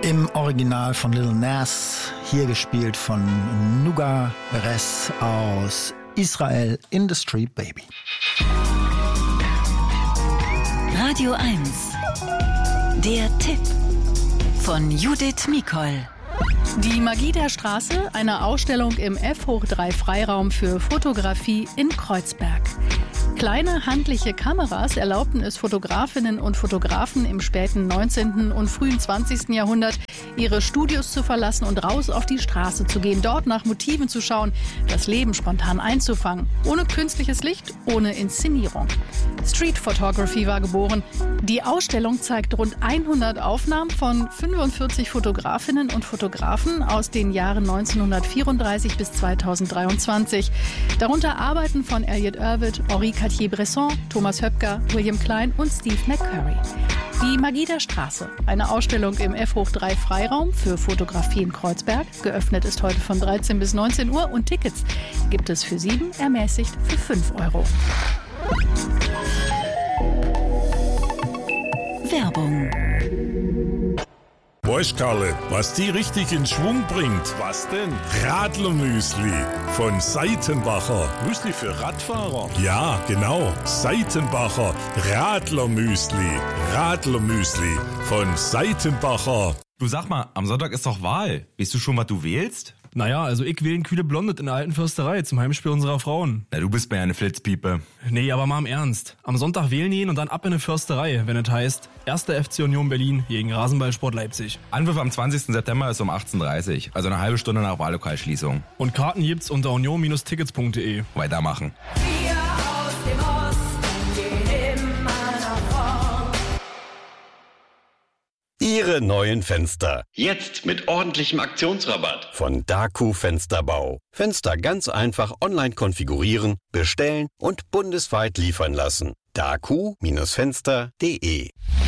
Im Original von Lil Nas, hier gespielt von Nuga Res aus Israel, In the Street Baby. Radio 1, der Tipp von Judith Mikol. Die Magie der Straße, eine Ausstellung im F-3 Freiraum für Fotografie in Kreuzberg. Kleine handliche Kameras erlaubten es Fotografinnen und Fotografen im späten 19. und frühen 20. Jahrhundert, ihre Studios zu verlassen und raus auf die Straße zu gehen, dort nach Motiven zu schauen, das Leben spontan einzufangen, ohne künstliches Licht, ohne Inszenierung. Street Photography war geboren. Die Ausstellung zeigt rund 100 Aufnahmen von 45 Fotografinnen und Fotografen aus den Jahren 1934 bis 2023. Darunter Arbeiten von Elliot Erwitt, Henri Cartier-Bresson, Thomas Höpker, William Klein und Steve McCurry. Die Magie der Straße, eine Ausstellung im F-3 Freiraum für Fotografie in Kreuzberg. Geöffnet ist heute von 13 bis 19 Uhr und Tickets gibt es für 7, ermäßigt für 5 Euro. Werbung. Weißt, Karle, was die richtig in Schwung bringt? Was denn? Radlermüsli von Seitenbacher. Müsli für Radfahrer? Ja, genau. Seitenbacher Radlermüsli. Radlermüsli von Seitenbacher. Du sag mal, am Sonntag ist doch Wahl. Weißt du schon, was du wählst? Naja, also ich wähle ein kühle Blondet in der alten Försterei zum Heimspiel unserer Frauen. Na, du bist mir ja eine Flitzpiepe. Nee, aber mal im Ernst. Am Sonntag wählen gehen und dann ab in eine Försterei, wenn es heißt 1. FC Union Berlin gegen Rasenballsport Leipzig. Anpfiff am 20. September ist um 18:30 Uhr, also eine halbe Stunde nach Wahllokalschließung. Und Karten gibt's unter union-tickets.de. Weitermachen. Ihre neuen Fenster. Jetzt mit ordentlichem Aktionsrabatt. Von Daku Fensterbau. Fenster ganz einfach online konfigurieren, bestellen und bundesweit liefern lassen. daku-fenster.de